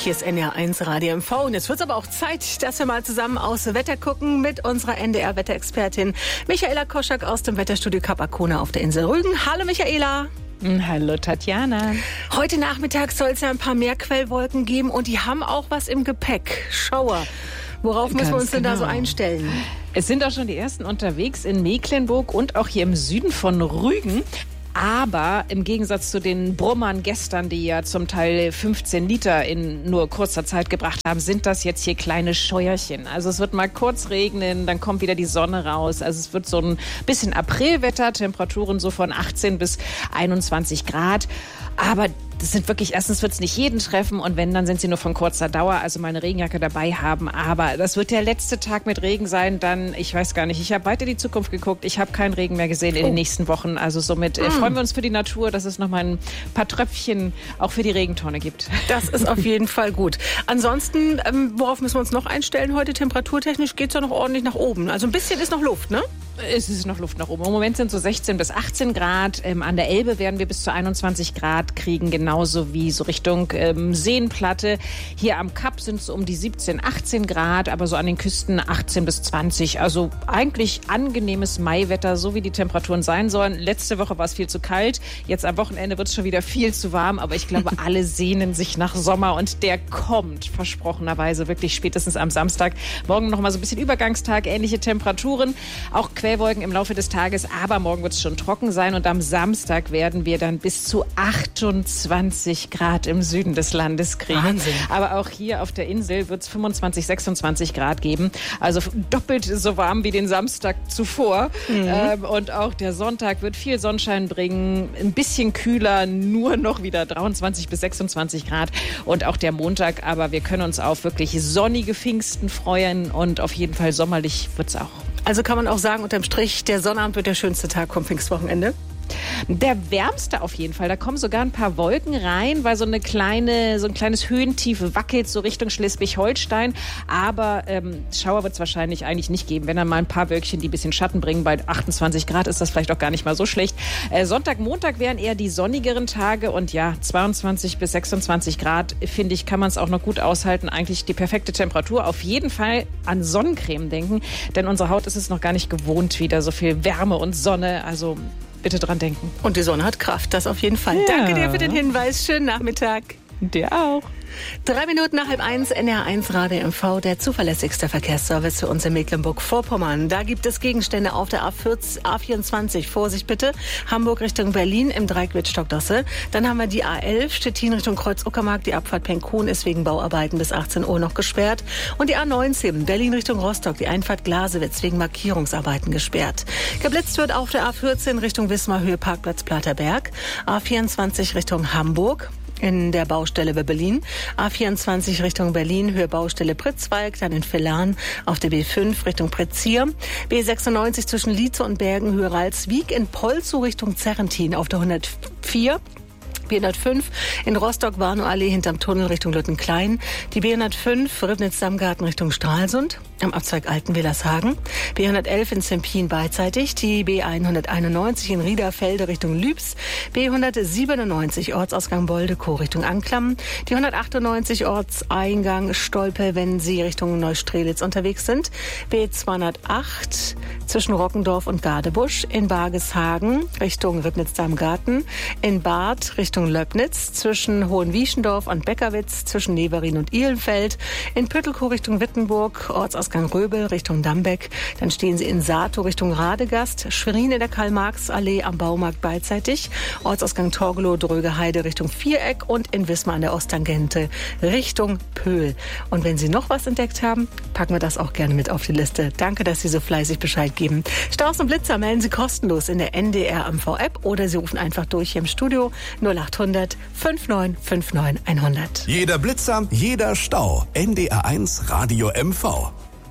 Hier ist NDR1 Radio MV und jetzt wird es aber auch Zeit, dass wir mal zusammen aufs Wetter gucken mit unserer NDR-Wetterexpertin Michaela Koschak aus dem Wetterstudio Kap Arkona auf der Insel Rügen. Hallo Michaela. Hallo Tatjana. Heute Nachmittag soll es ja ein paar mehr Quellwolken geben und die haben auch was im Gepäck. Schauer. Worauf müssen wir uns denn da so einstellen? Es sind auch schon die ersten unterwegs in Mecklenburg und auch hier im Süden von Rügen. Aber im Gegensatz zu den Brummern gestern, die ja zum Teil 15 Liter in nur kurzer Zeit gebracht haben, sind das jetzt hier kleine Scheuerchen. Also es wird mal kurz regnen, dann kommt wieder die Sonne raus. Also es wird so ein bisschen Aprilwetter, Temperaturen so von 18 bis 21 Grad. Aber das sind wirklich, erstens wird es nicht jeden treffen und wenn, dann sind sie nur von kurzer Dauer, also mal eine Regenjacke dabei haben. Aber das wird der letzte Tag mit Regen sein, dann, ich weiß gar nicht, ich habe weiter in die Zukunft geguckt, ich habe keinen Regen mehr gesehen in den nächsten Wochen. Also somit freuen wir uns für die Natur, dass es noch mal ein paar Tröpfchen auch für die Regentonne gibt. Das ist auf jeden Fall gut. Ansonsten, worauf müssen wir uns noch einstellen heute? Temperaturtechnisch geht es ja noch ordentlich nach oben. Also ein bisschen ist noch Luft, ne? Es ist noch Luft nach oben. Im Moment sind so 16 bis 18 Grad. An der Elbe werden wir bis zu 21 Grad kriegen, genauso wie so Richtung Seenplatte. Hier am Kap sind es um die 17, 18 Grad, aber so an den Küsten 18 bis 20. Also eigentlich angenehmes Maiwetter, so wie die Temperaturen sein sollen. Letzte Woche war es viel zu kalt. Jetzt am Wochenende wird es schon wieder viel zu warm. Aber ich glaube, alle sehnen sich nach Sommer und der kommt versprochenerweise wirklich spätestens am Samstag. Morgen noch mal so ein bisschen Übergangstag, ähnliche Temperaturen. Auch Quellwolken im Laufe des Tages, aber morgen wird es schon trocken sein und am Samstag werden wir dann bis zu 28 Grad im Süden des Landes kriegen. Wahnsinn. Aber auch hier auf der Insel wird es 25, 26 Grad geben. Also doppelt so warm wie den Samstag zuvor. Und auch der Sonntag wird viel Sonnenschein bringen, ein bisschen kühler, nur noch wieder 23 bis 26 Grad. Und auch der Montag, aber wir können uns auf wirklich sonnige Pfingsten freuen und auf jeden Fall sommerlich wird es auch. Also kann man auch sagen, unterm Strich, der Sonnabend wird der schönste Tag vom Pfingstwochenende? Der wärmste auf jeden Fall. Da kommen sogar ein paar Wolken rein, weil so ein kleines Höhentief wackelt so Richtung Schleswig-Holstein. Aber Schauer wird es wahrscheinlich eigentlich nicht geben. Wenn dann mal ein paar Wölkchen, die ein bisschen Schatten bringen, bei 28 Grad ist das vielleicht auch gar nicht mal so schlecht. Sonntag, Montag wären eher die sonnigeren Tage und ja, 22 bis 26 Grad, finde ich, kann man es auch noch gut aushalten. Eigentlich die perfekte Temperatur. Auf jeden Fall an Sonnencreme denken, denn unsere Haut ist es noch gar nicht gewohnt, wieder so viel Wärme und Sonne. Also bitte dran denken. Und die Sonne hat Kraft, das auf jeden Fall. Ja. Danke dir für den Hinweis. Schönen Nachmittag. Dir auch. 3 Minuten nach 12:30, NDR1 Radio MV, der zuverlässigste Verkehrsservice für uns in Mecklenburg-Vorpommern. Da gibt es Gegenstände auf der A24. Vorsicht bitte. Hamburg Richtung Berlin im Dreieck Wittstock-Dosse. Dann haben wir die A11 Stettin Richtung Kreuz-Uckermark. Die Abfahrt Penkhuhn ist wegen Bauarbeiten bis 18 Uhr noch gesperrt. Und die A19 Berlin Richtung Rostock. Die Einfahrt Glasewitz wegen Markierungsarbeiten gesperrt. Geblitzt wird auf der A14 Richtung Wismar Höhe Parkplatz Platterberg. A24 Richtung Hamburg in der Baustelle bei Berlin. A24 Richtung Berlin, Höhe Baustelle Pritzwalk, dann in Villan auf der B5 Richtung Pretzier. B96 zwischen Lietze und Bergen, Höhe Ralswiek, in Polzow Richtung Zerrentin auf der 104. B105 in Rostock-Warnow-Allee hinterm Tunnel Richtung Lüttenklein. Die B105 Ribnitz-Dammgarten Richtung Stralsund am Abzweig Altenwillershagen. B111 in Zempin beidseitig. Die B191 in Riederfelde Richtung Lübs. B197 Ortsausgang Boldekow Richtung Anklam. Die 198 Ortseingang Stolpe, wenn Sie Richtung Neustrelitz unterwegs sind. B208 zwischen Rockendorf und Gadebusch. In Bargeshagen Richtung Ribnitz-Dammgarten. In Barth Richtung Löbnitz, zwischen Hohenwieschendorf und Beckerwitz, zwischen Neverin und Ihlenfeld, in Püttelkow Richtung Wittenburg, Ortsausgang Röbel Richtung Dambeck, dann stehen Sie in Sato Richtung Radegast, Schwerin in der Karl-Marx-Allee am Baumarkt beidseitig, Ortsausgang Torgelow, Drögeheide Richtung Viereck und in Wismar an der Osttangente Richtung Pöhl. Und wenn Sie noch was entdeckt haben, packen wir das auch gerne mit auf die Liste. Danke, dass Sie so fleißig Bescheid geben. Staus und Blitzer melden Sie kostenlos in der NDR MV-App oder Sie rufen einfach durch hier im Studio 0800 5959 100. Jeder Blitzer, jeder Stau. NDR1 Radio MV.